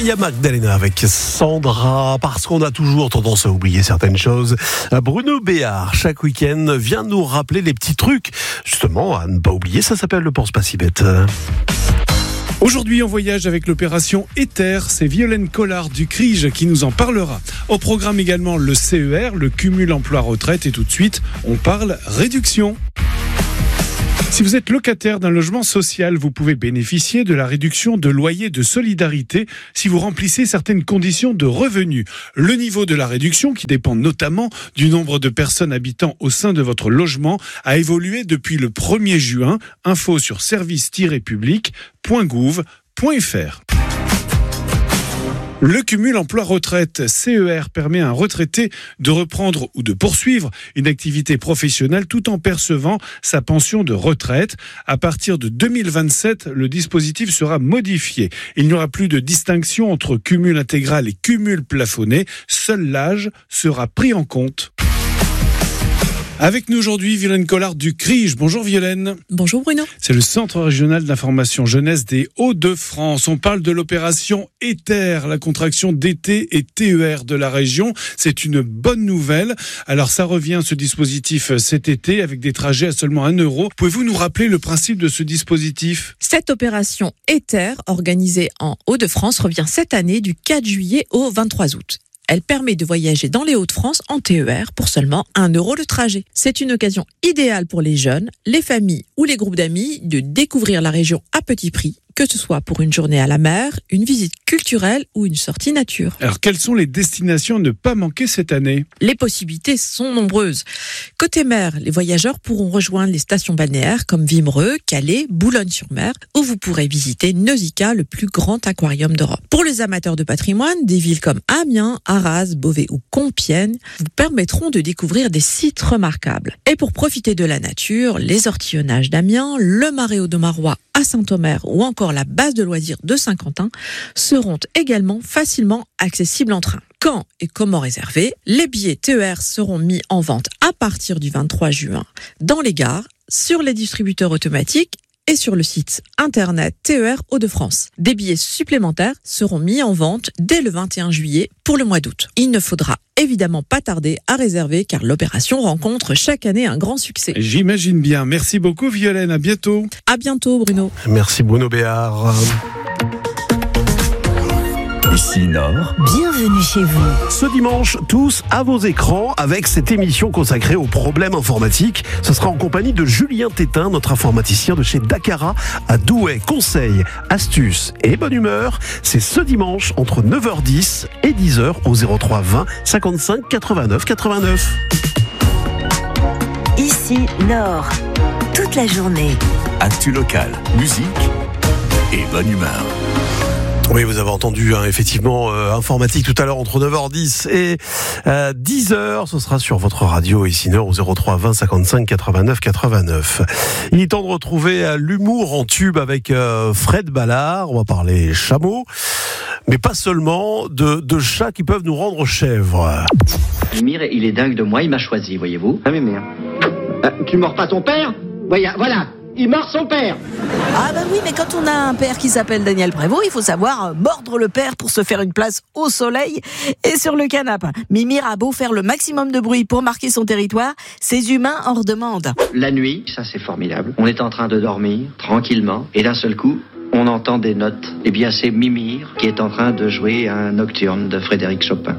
Il y a Magdalena avec Sandra, parce qu'on a toujours tendance à oublier certaines choses. Bruno Béard, chaque week-end, vient nous rappeler les petits trucs, justement, à ne pas oublier. Ça s'appelle le Pense pas si bête. Aujourd'hui, on voyage avec l'opération Ether. C'est Violaine Collard du CRIJ qui nous en parlera. Au programme également le CER, le cumul emploi-retraite. Et tout de suite, on parle réduction. Si vous êtes locataire d'un logement social, vous pouvez bénéficier de la réduction de loyer de solidarité si vous remplissez certaines conditions de revenus. Le niveau de la réduction, qui dépend notamment du nombre de personnes habitant au sein de votre logement, a évolué depuis le 1er juin. Info sur service-public.gouv.fr. Le cumul emploi-retraite CER permet à un retraité de reprendre ou de poursuivre une activité professionnelle tout en percevant sa pension de retraite. À partir de 2027, le dispositif sera modifié. Il n'y aura plus de distinction entre cumul intégral et cumul plafonné. Seul l'âge sera pris en compte. Avec nous aujourd'hui, Violaine Collard du CRIJ. Bonjour Violaine. Bonjour Bruno. C'est le Centre régional d'information jeunesse des Hauts-de-France. On parle de l'opération Ether, la contraction d'été et TER de la région. C'est une bonne nouvelle. Alors ça revient, ce dispositif, cet été, avec des trajets à seulement 1 euro. Pouvez-vous nous rappeler le principe de ce dispositif ? Cette opération Ether, organisée en Hauts-de-France, revient cette année du 4 juillet au 23 août. Elle permet de voyager dans les Hauts-de-France en TER pour seulement 1 euro le trajet. C'est une occasion idéale pour les jeunes, les familles ou les groupes d'amis de découvrir la région à petit prix, que ce soit pour une journée à la mer, une visite culturelle ou une sortie nature. Alors, quelles sont les destinations à ne pas manquer cette année ? Les possibilités sont nombreuses. Côté mer, les voyageurs pourront rejoindre les stations balnéaires comme Wimereux, Calais, Boulogne-sur-Mer, où vous pourrez visiter Nausicaa, le plus grand aquarium d'Europe. Pour les amateurs de patrimoine, des villes comme Amiens, Arras, Beauvais ou Compiègne vous permettront de découvrir des sites remarquables. Et pour profiter de la nature, les ortillonnages d'Amiens, le marais Audomarois à Saint-Omer ou encore la base de loisirs de Saint-Quentin seront également facilement accessibles en train. Quand et comment réserver ? Les billets TER seront mis en vente à partir du 23 juin dans les gares, sur les distributeurs automatiques et sur le site internet TER Hauts-de-France. Des billets supplémentaires seront mis en vente dès le 21 juillet pour le mois d'août. Il ne faudra évidemment pas tarder à réserver car l'opération rencontre chaque année un grand succès. J'imagine bien. Merci beaucoup Violaine, à bientôt. À bientôt Bruno. Merci Bruno Béard. Ici Nord. Bienvenue chez vous. Ce dimanche, tous à vos écrans avec cette émission consacrée aux problèmes informatiques. Ce sera en compagnie de Julien Tétin, notre informaticien de chez Dakara à Douai. Conseils, astuces et bonne humeur, c'est ce dimanche entre 9h10 et 10h au 03 20 55 89 89. Ici Nord. Toute la journée. Actu locale, musique et bonne humeur. Oui, vous avez entendu, effectivement, informatique tout à l'heure entre 9h10 et 10h. Ce sera sur votre radio ici Nord au 03 20 55 89 89. Il est temps de retrouver l'humour en tube avec Fred Ballard. On va parler chameaux, mais pas seulement, de chats qui peuvent nous rendre chèvres. Mimir, il est dingue de moi, il m'a choisi, voyez-vous. Ah Mimir, tu mords pas ton père ? Voilà, il mord son père. Ah bah oui, mais quand on a un père qui s'appelle Daniel Prévost, il faut savoir mordre le père pour se faire une place au soleil et sur le canapé. Mimir a beau faire le maximum de bruit pour marquer son territoire, ses humains en redemandent. La nuit, ça c'est formidable. On est en train de dormir, tranquillement, et d'un seul coup, on entend des notes. Eh bien, c'est Mimir qui est en train de jouer un nocturne de Frédéric Chopin.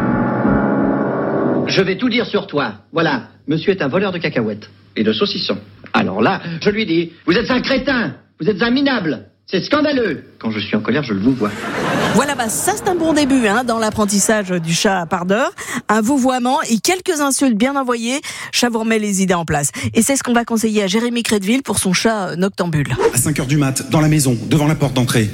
Je vais tout dire sur toi. Voilà, monsieur est un voleur de cacahuètes et de saucissons. Alors là, je lui dis, vous êtes un crétin, vous êtes un minable, c'est scandaleux. Quand je suis en colère, je le vous vois. Voilà, ça c'est un bon début dans l'apprentissage du chat pardeur. Un vouvoiement et quelques insultes bien envoyées, chat vous remet les idées en place. Et c'est ce qu'on va conseiller à Jérémy Crédville pour son chat noctambule. À 5h du mat, dans la maison, devant la porte d'entrée.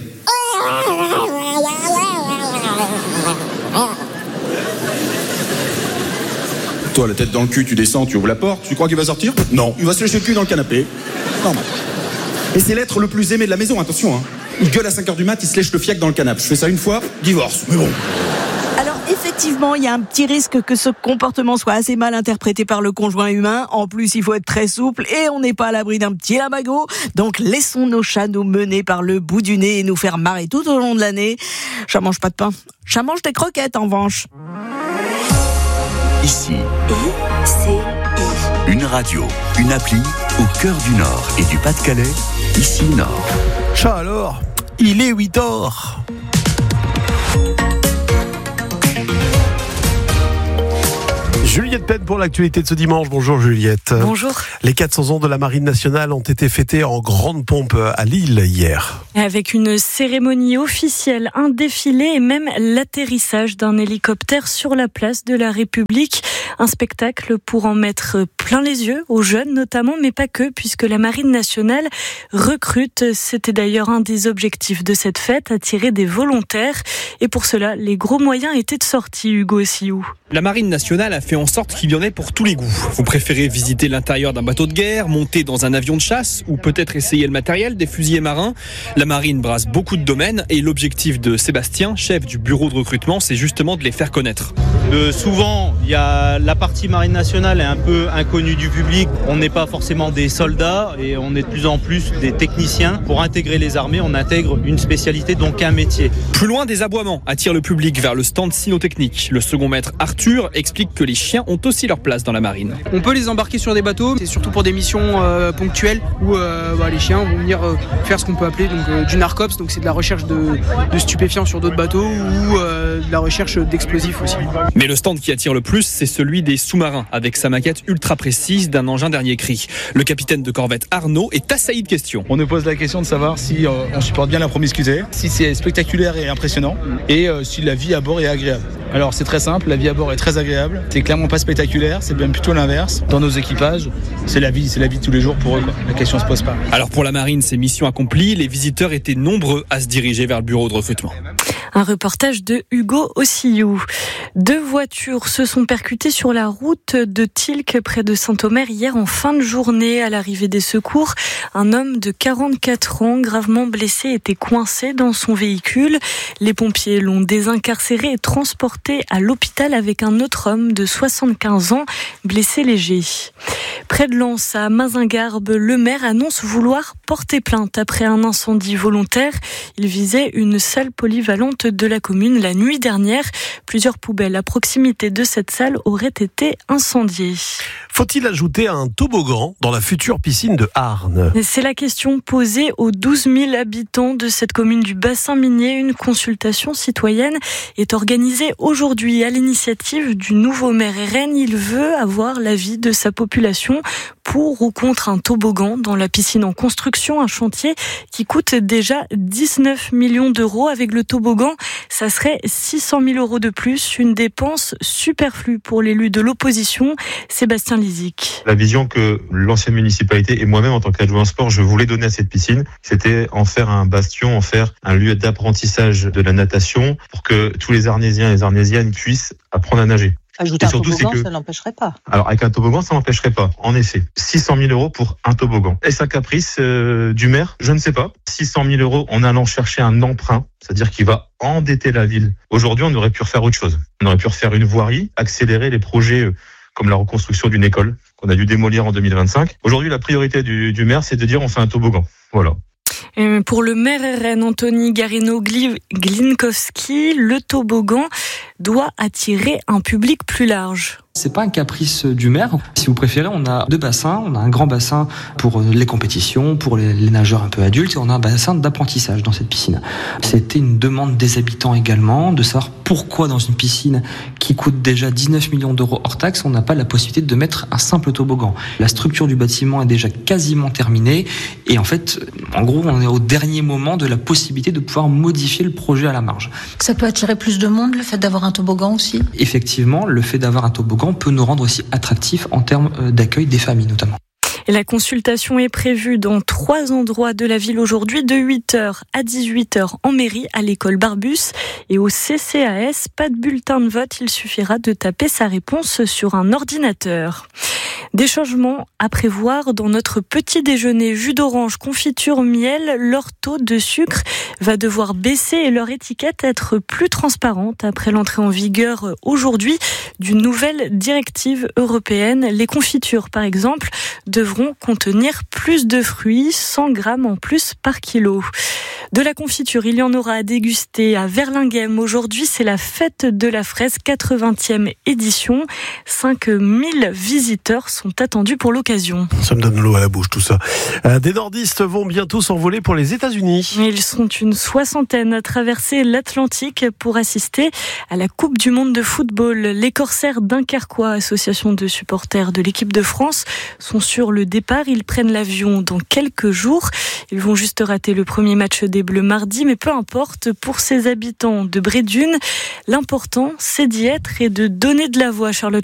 Toi, la tête dans le cul, tu descends, tu ouvres la porte, tu crois qu'il va sortir ? Non, il va se lécher le cul dans le canapé. Normal. Et c'est l'être le plus aimé de la maison, attention. Il gueule à 5h du mat, il se lèche le fiac dans le canapé. Je fais ça une fois, divorce. Mais bon. Alors effectivement, il y a un petit risque que ce comportement soit assez mal interprété par le conjoint humain. En plus, il faut être très souple et on n'est pas à l'abri d'un petit lamago. Donc laissons nos chats nous mener par le bout du nez et nous faire marrer tout au long de l'année. Chat mange pas de pain. Chat mange des croquettes en revanche. Ici, une radio, une appli au cœur du Nord et du Pas-de-Calais. Ici Nord. Chat alors, il est 8h. Juliette Penn pour l'actualité de ce dimanche. Bonjour Juliette. Bonjour. Les 400 ans de la Marine nationale ont été fêtés en grande pompe à Lille hier. Avec une cérémonie officielle, un défilé et même l'atterrissage d'un hélicoptère sur la place de la République. Un spectacle pour en mettre plein les yeux, aux jeunes notamment, mais pas que, puisque la Marine nationale recrute. C'était d'ailleurs un des objectifs de cette fête, attirer des volontaires. Et pour cela, les gros moyens étaient de sortie, Hugo Ossiou. La Marine nationale a fait en sorte qu'il y en ait pour tous les goûts. Vous préférez visiter l'intérieur d'un bateau de guerre, monter dans un avion de chasse ou peut-être essayer le matériel des fusiliers marins. La Marine brasse beaucoup de domaines et l'objectif de Sébastien, chef du bureau de recrutement, c'est justement de les faire connaître. Souvent, il y a la partie Marine nationale est un peu inconnue du public. On n'est pas forcément des soldats et on est de plus en plus des techniciens. Pour intégrer les armées, on intègre une spécialité, donc un métier. Plus loin, des aboiements attirent le public vers le stand cynotechnique. Le second maître Arthur explique que les chiens ont aussi leur place dans la marine. On peut les embarquer sur des bateaux, c'est surtout pour des missions ponctuelles où les chiens vont venir faire ce qu'on peut appeler du narcops, donc c'est de la recherche de stupéfiants sur d'autres bateaux ou de la recherche d'explosifs aussi. Mais le stand qui attire le plus, c'est celui des sous-marins, avec sa maquette ultra précise d'un engin dernier cri. Le capitaine de corvette Arnaud est assailli de questions. On nous pose la question de savoir si on supporte bien la promiscuité, si c'est spectaculaire et impressionnant, et si la vie à bord est agréable. Alors c'est très simple, la vie à bord est très agréable, c'est clairement pas spectaculaire, c'est bien plutôt l'inverse. Dans nos équipages, c'est la vie de tous les jours pour eux, quoi. La question se pose pas. Alors pour la marine, c'est mission accomplie, les visiteurs étaient nombreux à se diriger vers le bureau de recrutement. Un reportage de Hugo Ossiou. 2 voitures se sont percutées sur la route de Tilque près de Saint-Omer hier en fin de journée. À l'arrivée des secours, un homme de 44 ans gravement blessé était coincé dans son véhicule. Les pompiers l'ont désincarcéré et transporté à l'hôpital avec un autre homme de 75 ans blessé léger. Près de Lens, à Mazingarbe, le maire annonce vouloir porter plainte après un incendie volontaire. Il visait une salle polyvalente de la commune la nuit dernière. Plusieurs poubelles à proximité de cette salle auraient été incendiées. Faut-il ajouter un toboggan dans la future piscine de Arnes ? C'est la question posée aux 12 000 habitants de cette commune du bassin minier. Une consultation citoyenne est organisée aujourd'hui à l'initiative du nouveau maire RN. Il veut avoir l'avis de sa population pour ou contre un toboggan dans la piscine en construction, un chantier qui coûte déjà 19 millions d'euros. Avec le toboggan, ça serait 600 000 euros de plus, une dépense superflue pour l'élu de l'opposition, Sébastien Lizic. La vision que l'ancienne municipalité et moi-même en tant qu'adjoint sport, je voulais donner à cette piscine, c'était en faire un bastion, en faire un lieu d'apprentissage de la natation pour que tous les Arnésiens et les Arnésiennes puissent apprendre à nager. Ajouter un toboggan, ça n'empêcherait pas. Alors, avec un toboggan, ça n'empêcherait pas. En effet, 600 000 euros pour un toboggan. Est-ce un caprice du maire ? Je ne sais pas. 600 000 euros en allant chercher un emprunt, c'est-à-dire qu'il va endetter la ville. Aujourd'hui, on aurait pu refaire autre chose. On aurait pu refaire une voirie, accélérer les projets comme la reconstruction d'une école qu'on a dû démolir en 2025. Aujourd'hui, la priorité du maire, c'est de dire on fait un toboggan. Voilà. Pour le maire RN, Anthony Garino-Glinkowski, le toboggan doit attirer un public plus large. C'est pas un caprice du maire. Si vous préférez, on a 2 bassins. On a un grand bassin pour les compétitions, pour les nageurs un peu adultes, et on a un bassin d'apprentissage dans cette piscine. C'était une demande des habitants également, de savoir pourquoi dans une piscine qui coûte déjà 19 millions d'euros hors taxe, on n'a pas la possibilité de mettre un simple toboggan. La structure du bâtiment est déjà quasiment terminée, et en fait, en gros, on est au dernier moment de la possibilité de pouvoir modifier le projet à la marge. Ça peut attirer plus de monde, le fait d'avoir un toboggan aussi ? Effectivement, le fait d'avoir un toboggan peut nous rendre aussi attractifs en termes d'accueil des familles notamment. Et la consultation est prévue dans 3 endroits de la ville aujourd'hui, de 8h à 18h en mairie, à l'école Barbus et au CCAS. Pas de bulletin de vote, il suffira de taper sa réponse sur un ordinateur. Des changements à prévoir dans notre petit déjeuner. Jus d'orange, confiture, miel, leur taux de sucre va devoir baisser et leur étiquette être plus transparente après l'entrée en vigueur aujourd'hui d'une nouvelle directive européenne. Les confitures, par exemple, devront contenir plus de fruits, 100 grammes en plus par kilo. De la confiture, il y en aura à déguster à Verlinghem. Aujourd'hui, c'est la fête de la fraise, 80e édition. 5000 visiteurs sont attendus pour l'occasion. Ça me donne l'eau à la bouche, tout ça. Des nordistes vont bientôt s'envoler pour les États-Unis. Ils sont une 60aine à traverser l'Atlantique pour assister à la Coupe du Monde de football. Les Corsaires Dunkerquois, association de supporters de l'équipe de France, sont sur le départ. Ils prennent l'avion dans quelques jours. Ils vont juste rater le premier match des Bleus mardi, mais peu importe, pour ces habitants de Brédune, l'important c'est d'y être et de donner de la voix, Charlotte.